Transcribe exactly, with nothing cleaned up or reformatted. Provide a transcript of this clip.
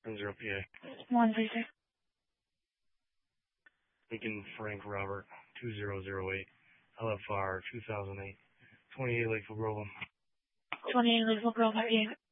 Zero P A. One three six. Lincoln Frank Robert, two zero zero eight. L F R, two thousand eight. twenty-eight Lakeville Groveland. twenty-eight Lakeville Grove, how are you?